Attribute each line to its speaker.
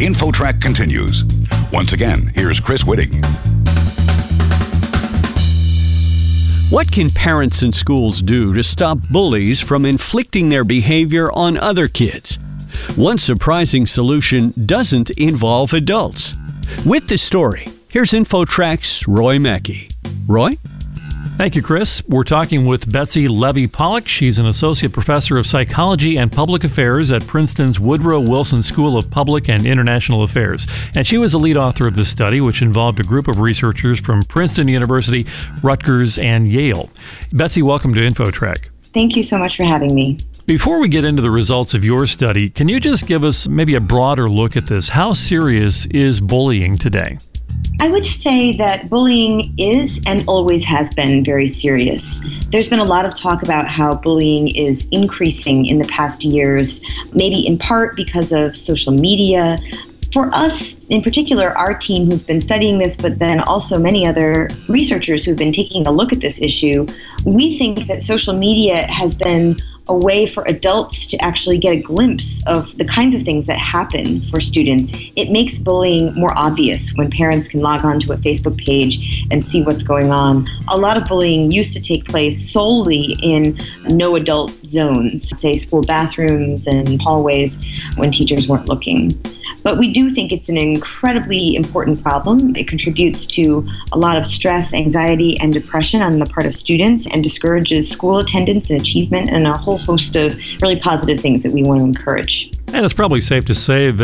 Speaker 1: InfoTrack continues. Once again, here's Chris Whitting.
Speaker 2: What can parents and schools do to stop bullies from inflicting their behavior on other kids? One surprising solution doesn't involve adults. With the story, here's InfoTrack's Roy Mackey. Roy?
Speaker 3: Thank you, Chris. We're talking with Betsy Levy-Pollock. She's an associate professor of psychology and public affairs at Princeton's Woodrow Wilson School of Public and International Affairs. And she was the lead author of this study, which involved a group of researchers from Princeton University, Rutgers, and Yale. Betsy, welcome to InfoTrack.
Speaker 4: Thank you so much for having me.
Speaker 3: Before we get into the results of your study, can you just give us maybe a broader look at this? How serious is bullying today?
Speaker 4: I would say that bullying is and always has been very serious. There's been a lot of talk about how bullying is increasing in the past years, maybe in part because of social media. For us, in particular, our team who's been studying this, but then also many other researchers who've been taking a look at this issue, we think that social media has been a way for adults to actually get a glimpse of the kinds of things that happen for students. It makes bullying more obvious when parents can log on to a Facebook page and see what's going on. A lot of bullying used to take place solely in no adult zones, say school bathrooms and hallways when teachers weren't looking. But we do think it's an incredibly important problem. It contributes to a lot of stress, anxiety, and depression on the part of students and discourages school attendance and achievement and a whole host of really positive things that we want to encourage.
Speaker 3: And it's probably safe to say that